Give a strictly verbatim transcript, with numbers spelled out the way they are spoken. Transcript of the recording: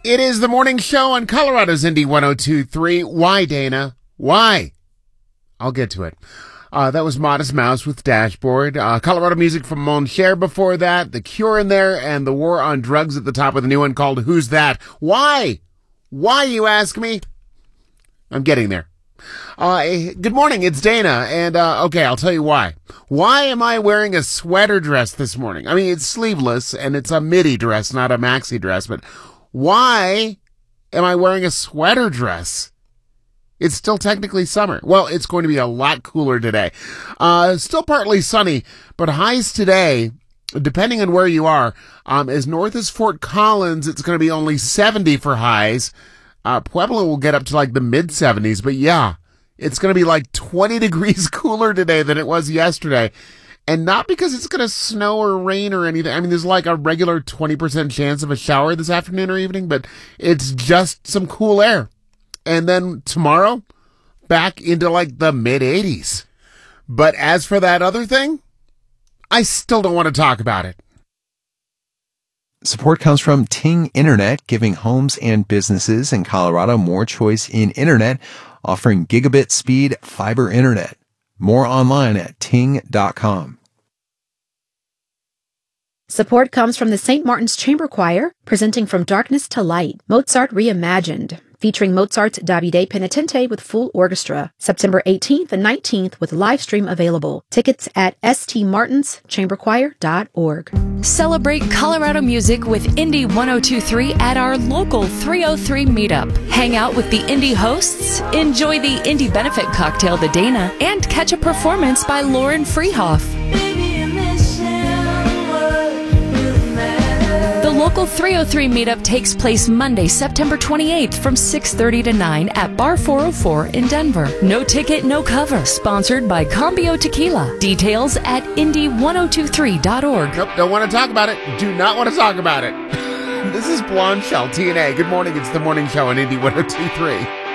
It is the morning show on Colorado's Indie one oh two point three. Why, Dana? Why? I'll get to it. Uh, that was Modest Mouse with Dashboard. Uh, Colorado music from Mon Cher before that. The Cure in there, and the War on Drugs at the top with a new one called Who's That? Why? Why, you ask me? I'm getting there. Uh, good morning, it's Dana, and, uh, okay, I'll tell you why. Why am I wearing a sweater dress this morning? I mean, it's sleeveless, and it's a midi dress, not a maxi dress, but why am I wearing a sweater dress? It's still technically summer. Well, it's going to be a lot cooler today. Uh, still partly sunny, but highs today, depending on where you are, um, as north as Fort Collins, it's going to be only seventy for highs. Uh, Pueblo will get up to like the mid seventies, but yeah, it's going to be like twenty degrees cooler today than it was yesterday. And not because it's going to snow or rain or anything. I mean, there's like a regular twenty percent chance of a shower this afternoon or evening, but it's just some cool air. And then tomorrow, back into like the mid eighties. But as for that other thing, I still don't want to talk about it. Support comes from Ting Internet, giving homes and businesses in Colorado more choice in internet, offering gigabit speed fiber internet. More online at ting dot com. Support comes from the Saint Martin's Chamber Choir, presenting From Darkness to Light, Mozart Reimagined, featuring Mozart's Davide Penitente with full orchestra, September eighteenth and nineteenth with live stream available. Tickets at s t martins chamber choir dot org. Celebrate Colorado music with Indie one oh two point three at our local three oh three meetup. Hang out with the Indie hosts, enjoy the Indie benefit cocktail The Dana, and catch a performance by Lauren Freehoff. The local three oh three meetup takes place Monday, September twenty-eighth from six thirty to nine at Bar four oh four in Denver. No ticket, no cover. Sponsored by Cambio Tequila. Details at indie one oh two point three dot org. Nope, don't want to talk about it. Do not want to talk about it. This is Blonde Shell, T N A. Good morning, it's the morning show on Indie one oh two point three.